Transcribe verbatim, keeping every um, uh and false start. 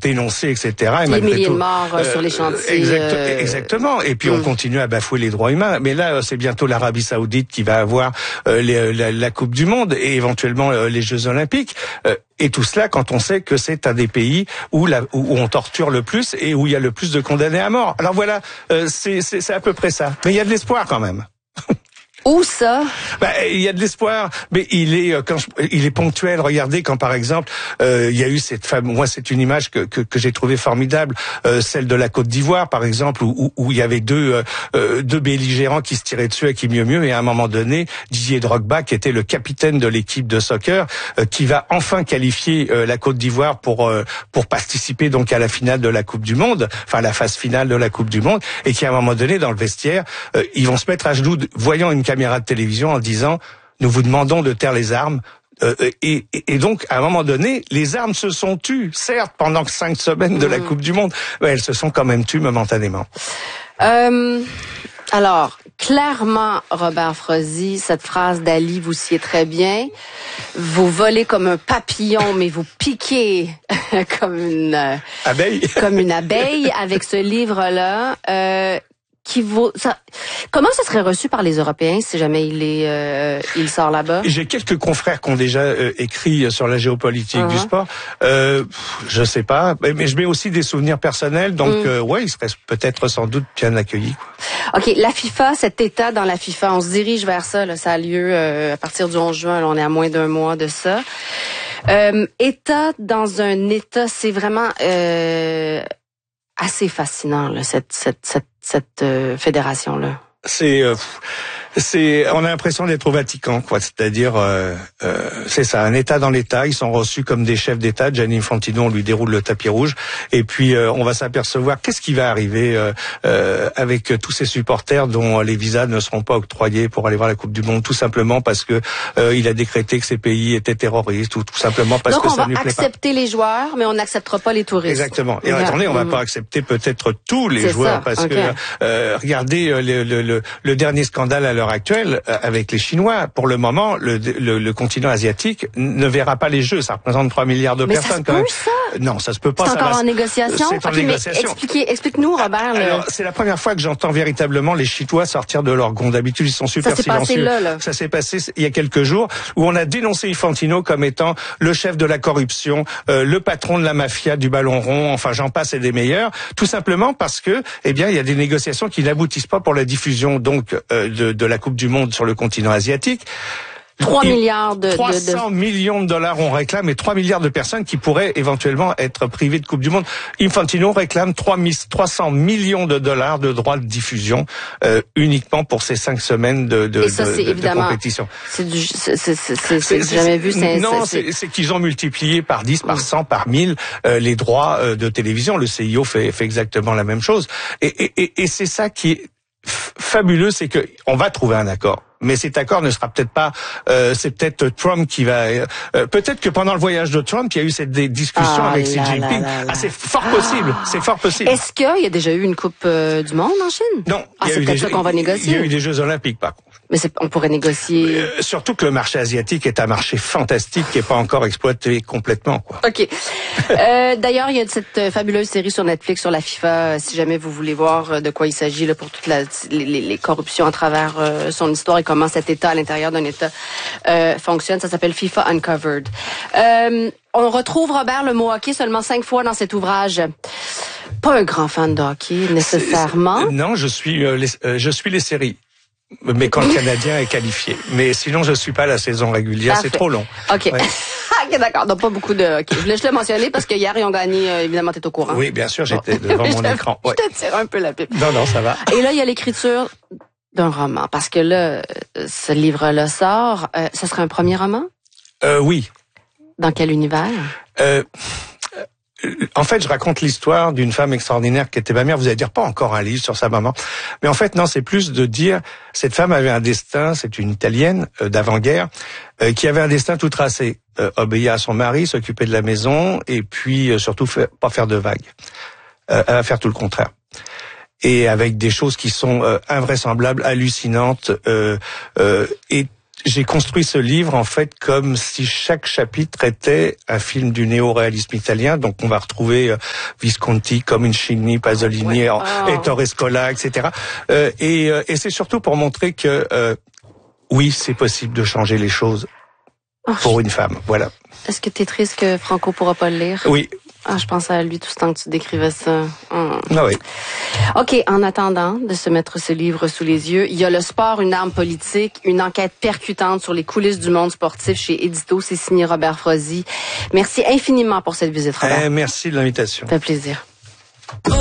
dénoncé, et cetera. Et les milliers tout, de morts euh, sur les chantiers. Exact, euh... Exactement. Et puis, mm. on continue à bafouer les droits humains. Mais là, c'est bientôt l'Arabie Saoudite qui va avoir euh, les, la, la Coupe du Monde et éventuellement euh, les Jeux Olympiques. Euh, et tout cela quand on sait que c'est un des pays où, la, où on torture le plus et où il y a le plus de condamnés à mort. Alors voilà, euh, c'est, c'est, c'est à peu près ça. Mais il y a de l'espoir quand même. Où ça? Ben, il y a de l'espoir, mais il est quand je, il est ponctuel. Regardez quand par exemple euh, il y a eu cette femme. Moi, c'est une image que que, que j'ai trouvée formidable, euh, celle de la Côte d'Ivoire par exemple, où, où, où il y avait deux euh, deux belligérants qui se tiraient dessus à qui mieux mieux. Et à un moment donné, Didier Drogba, qui était le capitaine de l'équipe de soccer, euh, qui va enfin qualifier euh, la Côte d'Ivoire pour euh, pour participer donc à la finale de la Coupe du Monde, enfin la phase finale de la Coupe du Monde, et qui à un moment donné dans le vestiaire, euh, ils vont se mettre à genoux, voyant une caméra de télévision en disant « Nous vous demandons de taire les armes euh, ». Et, et, et donc, à un moment donné, les armes se sont tues, certes, pendant cinq semaines de la mmh. Coupe du Monde, mais elles se sont quand même tues momentanément. Euh, alors, clairement, Robert Frozy, cette phrase d'Ali, vous sied très bien. Vous volez comme un papillon, mais vous piquez comme une euh, abeille. Comme une abeille avec ce livre-là. Euh, Qui vaut ça. Comment ça serait reçu par les Européens si jamais il est euh, il sort là-bas? J'ai quelques confrères qui ont déjà euh, écrit sur la géopolitique uh-huh. du sport. Euh, je sais pas, mais je mets aussi des souvenirs personnels, donc mm. euh, ouais, il serait peut-être sans doute bien accueilli. Quoi. Ok, la FIFA, cet état dans la FIFA, on se dirige vers ça. Là, ça a lieu euh, à partir du onze juin. Là, on est à moins d'un mois de ça. Euh, état dans un état, c'est vraiment euh, assez fascinant là, cette cette cette cette euh, fédération là. C'est euh, c'est on a l'impression d'être au Vatican, quoi. C'est-à-dire euh, euh, c'est ça, un État dans l'État. Ils sont reçus comme des chefs d'État. Gianni Infantino, on lui déroule le tapis rouge, et puis euh, on va s'apercevoir qu'est-ce qui va arriver euh, euh, avec tous ces supporters dont les visas ne seront pas octroyés pour aller voir la Coupe du Monde, tout simplement parce que euh, il a décrété que ces pays étaient terroristes, ou tout simplement parce Donc que ça ne lui plaît pas. Donc on va accepter les joueurs, mais on n'acceptera pas les touristes. Exactement. Et yeah. attendez, on va mmh. pas accepter peut-être tous les c'est joueurs, ça. parce okay. que euh, regardez le, le, le, le dernier scandale à l'heure actuelle euh, avec les Chinois. Pour le moment, le, le, le continent asiatique ne verra pas les Jeux. Ça représente trois milliards de mais personnes ça se quand même. Peut, ça? Non, ça se peut pas. C'est ça encore va... en négociation. C'est en okay, négociation. Mais expliquez, explique-nous, Robert. Alors, le... c'est la première fois que j'entends véritablement les Chinois sortir de leur gond. D'habitude, ils sont super ça silencieux. Passé là, là. Ça s'est passé il y a quelques jours, où on a dénoncé Infantino comme étant le chef de la corruption, euh, le patron de la mafia du ballon rond. Enfin, j'en passe et des meilleurs. Tout simplement parce que, eh bien, il y a des négociations qui n'aboutissent pas pour la diffusion donc euh, de, de la Coupe du Monde sur le continent asiatique. trois milliards de... trois cents de... millions de dollars on réclame, et trois milliards de personnes qui pourraient éventuellement être privées de Coupe du Monde. Infantino réclame trois cents millions de dollars de droits de diffusion euh, uniquement pour ces cinq semaines de, de, et ça, de, c'est de, évidemment, de compétition. C'est du, c'est, c'est, c'est, c'est, c'est, c'est jamais vu. C'est, non, c'est, c'est, c'est qu'ils ont multiplié par dix, par cent, par mille euh, les droits euh, de télévision. Le C I O fait, fait exactement la même chose. Et, et, et, et c'est ça qui est fabuleux, c'est que on va trouver un accord. Mais cet accord ne sera peut-être pas. Euh, c'est peut-être Trump qui va. Euh, peut-être que pendant le voyage de Trump, il y a eu cette discussion ah, avec Xi là, Jinping. là, là, ah, c'est fort possible. C'est fort possible. Est-ce qu'il y a déjà eu une Coupe euh, du Monde en Chine? Non. Ah, c'est peut-être ça qu'on va négocier. Il y a eu des Jeux Olympiques, par contre. Mais c'est, on pourrait négocier. Euh, surtout que le marché asiatique est un marché fantastique qui n'est pas encore exploité complètement, quoi. Ok. euh, d'ailleurs, il y a cette fabuleuse série sur Netflix sur la FIFA. Si jamais vous voulez voir de quoi il s'agit là pour toutes la, les, les, les corruptions à travers euh, son histoire et comment cet État à l'intérieur d'un État euh, fonctionne, ça s'appelle FIFA Uncovered. Euh, on retrouve Robert le mot hockey seulement cinq fois dans cet ouvrage. Pas un grand fan de hockey nécessairement. C'est, c'est, non, je suis euh, les, euh, je suis les séries. Mais quand le Canadien est qualifié. Mais sinon, je suis pas à la saison régulière. Parfait. C'est trop long. OK. Ouais. OK, d'accord. Donc, pas beaucoup de... OK. Je voulais juste le mentionner parce que hier, ils ont gagné. Euh, évidemment, t'es au courant. Oui, bien sûr, j'étais bon. devant mon écran. Ouais. Je te tire un peu la pipe. Non, non, ça va. Et là, il y a l'écriture d'un roman. Parce que là, ce livre-là sort. Euh, ça serait un premier roman? Euh, oui. Dans quel univers? Euh... En fait, je raconte l'histoire d'une femme extraordinaire qui était ma mère. Vous allez dire pas encore un livre sur sa maman, mais en fait non, c'est plus de dire cette femme avait un destin. C'est une Italienne euh, d'avant-guerre euh, qui avait un destin tout tracé, euh, obéir à son mari, s'occuper de la maison et puis euh, surtout faire, pas faire de vagues. Euh, elle va faire tout le contraire. Et avec des choses qui sont euh, invraisemblables, hallucinantes euh, euh, et j'ai construit ce livre en fait comme si chaque chapitre était un film du néo-réalisme italien. Donc on va retrouver euh, Visconti, Comencini, Pasolini, Ouais. Oh. Ettore Scola, et cetera. Euh, et, euh, et c'est surtout pour montrer que euh, oui, c'est possible de changer les choses Oh, pour une femme. Voilà. Est-ce que t'es triste que Franco pourra pas le lire? Oui. Ah, je pensais à lui tout ce temps que tu décrivais ça. Hum. Ah oui. OK, en attendant de se mettre ce livre sous les yeux, il y a Le sport, une arme politique, une enquête percutante sur les coulisses du monde sportif chez Édito. C'est signé Robert Frozy. Merci infiniment pour cette visite, Robert. Eh, merci de l'invitation. Ça fait plaisir.